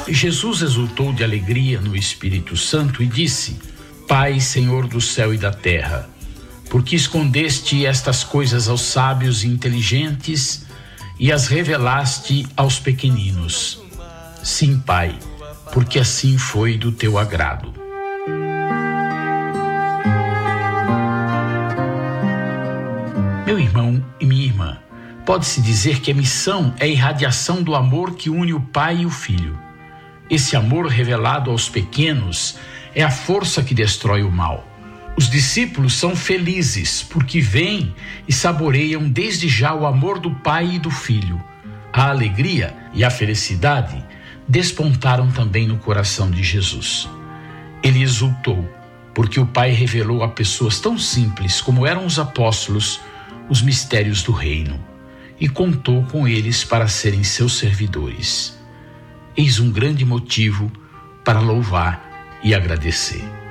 Jesus exultou de alegria no Espírito Santo e disse: Pai, Senhor do céu e da terra, porque escondeste estas coisas aos sábios e inteligentes e as revelaste aos pequeninos. Sim, Pai, porque assim foi do teu agrado. Meu irmão e minha irmã, pode-se dizer que a missão é a irradiação do amor que une o Pai e o Filho. Esse amor revelado aos pequenos é a força que destrói o mal. Os discípulos são felizes porque veem e saboreiam desde já o amor do Pai e do Filho. A alegria e a felicidade despontaram também no coração de Jesus. Ele exultou porque o Pai revelou a pessoas tão simples como eram os apóstolos os mistérios do reino e contou com eles para serem seus servidores. Eis um grande motivo para louvar e agradecer.